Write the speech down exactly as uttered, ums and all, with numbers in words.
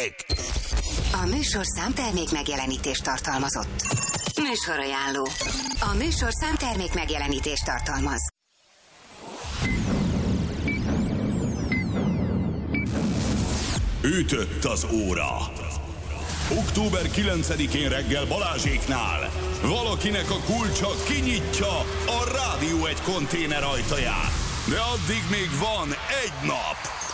Tessék! A műsorszám termék megjelenítést tartalmazott. Műsorajánló. A műsorszám termék megjelenítést tartalmaz. Ütött az óra. október kilencedikén reggel Balázséknál valakinek a kulcsa kinyitja a Rádió egy konténer ajtaját. De addig még van egy nap.